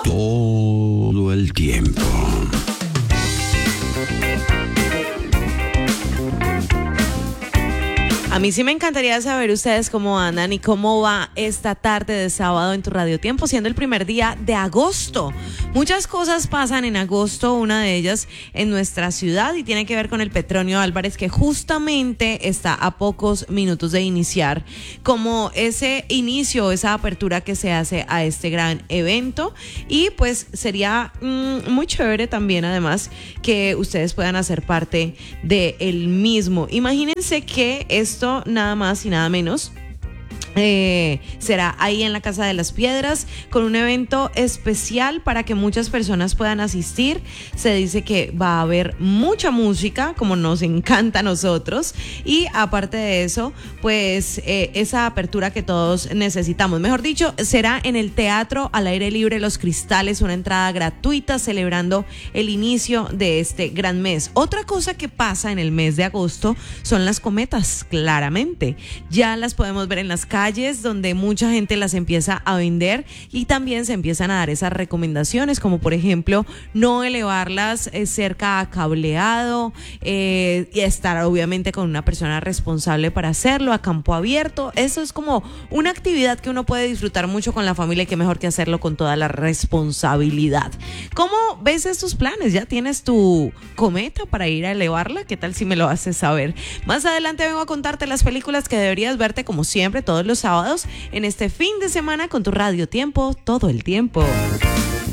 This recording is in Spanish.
todo el tiempo. A mí sí me encantaría saber ustedes cómo andan y cómo va esta tarde de sábado en tu Radio Tiempo, siendo el primer día de agosto. Muchas cosas pasan en agosto, una de ellas en nuestra ciudad y tiene que ver con el Petronio Álvarez, que justamente está a pocos minutos de iniciar, como ese inicio, esa apertura que se hace a este gran evento. Y pues sería muy chévere también, además, que ustedes puedan hacer parte de el mismo. Imagínense que esto nada más y nada menos será ahí en la Casa de las Piedras, con un evento especial para que muchas personas puedan asistir. Se dice que va a haber mucha música, como nos encanta a nosotros, y aparte de eso, pues esa apertura que todos necesitamos. Mejor dicho, será en el Teatro al Aire Libre Los Cristales, una entrada gratuita celebrando el inicio de este gran mes. Otra cosa que pasa en el mes de agosto son las cometas, claramente. Ya las podemos ver en las calles, donde mucha gente las empieza a vender, y también se empiezan a dar esas recomendaciones, como por ejemplo no elevarlas cerca a cableado, y estar obviamente con una persona responsable para hacerlo, a campo abierto. Eso es como una actividad que uno puede disfrutar mucho con la familia, y qué mejor que hacerlo con toda la responsabilidad. ¿Cómo ves estos planes? ¿Ya tienes tu cometa para ir a elevarla? ¿Qué tal si me lo haces saber? Más adelante vengo a contarte las películas que deberías verte, como siempre, todos los sábados en este fin de semana con tu Radio Tiempo todo el tiempo.